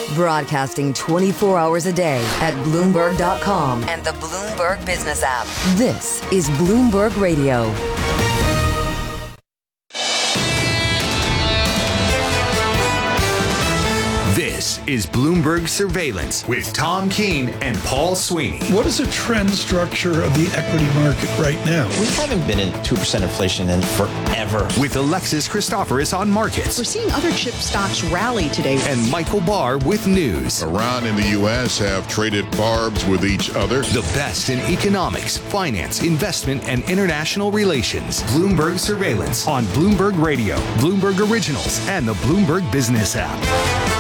Broadcasting 24 hours a day at Bloomberg.com and the Bloomberg Business app. This is Bloomberg Radio. This is Bloomberg Surveillance with Tom Keene and Paul Sweeney. What is the trend structure of the equity market right now? We haven't been in 2% inflation in forever. With Alexis Christoforous on markets. We're seeing other chip stocks rally today. And Michael Barr with news. Iran and the U.S. have traded barbs with each other. The best in economics, finance, investment, and international relations. Bloomberg Surveillance on Bloomberg Radio, Bloomberg Originals, and the Bloomberg Business app.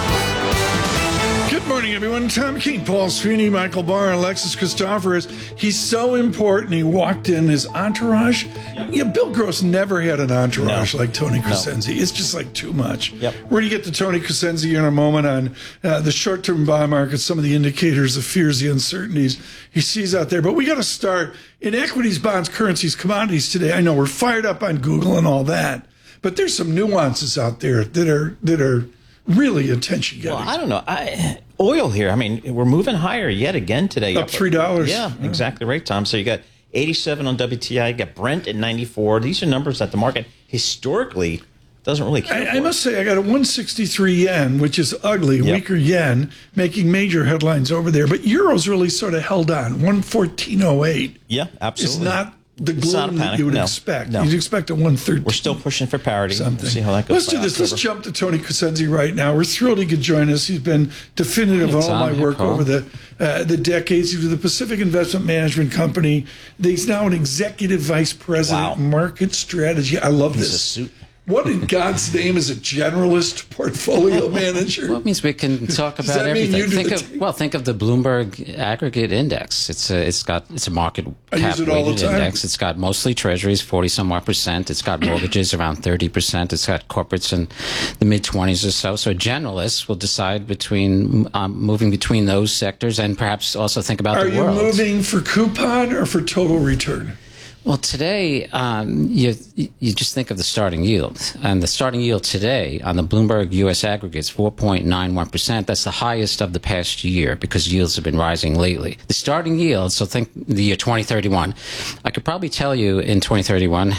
Good morning, everyone. Tom Keene, Paul Sweeney, Michael Barr, Alexis Christoforous. He's so important. He walked in his entourage. Yeah, Bill Gross never had an entourage like Tony Crescenzi. It's just like too much. Yep. We're going to get to Tony Crescenzi in a moment on the short-term bond market, some of the indicators, the fears, the uncertainties he sees out there. But we got to start in equities, bonds, currencies, commodities today. I know we're fired up on Google and all that, but there's some nuances out there that are really attention-getting. Well, I don't know. Oil here, I mean, we're moving higher yet again today. Up $3. Yeah, exactly right, Tom. So you got 87 on WTI, you got Brent at 94. These are numbers that the market historically doesn't really care for. I must say, I got a 163 yen, which is ugly, weaker yen, making major headlines over there. But Euro's really sort of held on, 114.08. Yeah, absolutely. It's not the gloom that you would expect. No. You'd expect a 113. We're still pushing for parity. Something. We'll see how that goes. Let's do this. Let's jump to Tony Crescenzi right now. We're thrilled he could join us. He's been definitive of all my work over the decades. He was the Pacific Investment Management Company. He's now an executive vice president, market strategy. I love this. A suit. What in God's name is a generalist portfolio manager? Well, it means we can talk about everything. Think of the Bloomberg Aggregate Index. It's a market cap weighted index. It's got mostly treasuries, 40-some-odd%. It's got mortgages around 30%. It's got corporates in the mid-20s or so. So generalists will decide between moving between those sectors and perhaps also think about the world. Are you moving for coupon or for total return? Well, today, you just think of the starting yield. And the starting yield today on the Bloomberg U.S. aggregate is 4.91%. That's the highest of the past year because yields have been rising lately. The starting yield, so think the year 2031. I could probably tell you in 2031,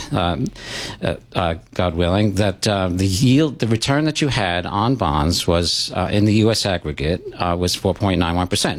God willing, that the return that you had on bonds was, in the U.S. aggregate, was 4.91%.